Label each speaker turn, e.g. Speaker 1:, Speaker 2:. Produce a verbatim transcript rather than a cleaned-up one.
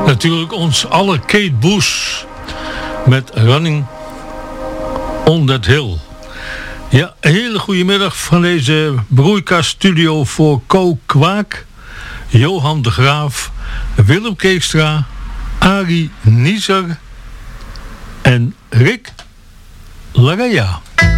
Speaker 1: Natuurlijk ons aller Kate Bush met Running on that Hill. Ja, een hele goede middag van deze broeikast studio voor Co Kwaak, Johan de Graaf, Willem Keekstra, Arie Nieser en Rick Larea.